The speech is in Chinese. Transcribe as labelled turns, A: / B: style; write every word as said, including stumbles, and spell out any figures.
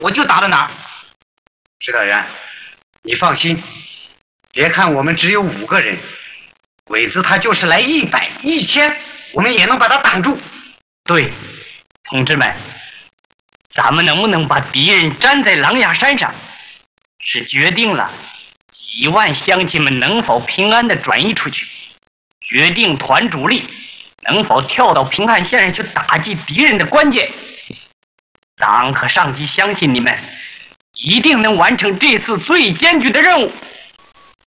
A: 我就打到哪儿。
B: 指导员，你放心，别看我们只有五个人，鬼子他就是来一百、一千，我们也能把他挡住。
C: 对，同志们，咱们能不能把敌人粘在狼牙山上，是决定了几万乡亲们能否平安地转移出去，决定团主力能否跳到平汉线上去打击敌人的关键。党和上级相信你们一定能完成这次最艰巨的任务。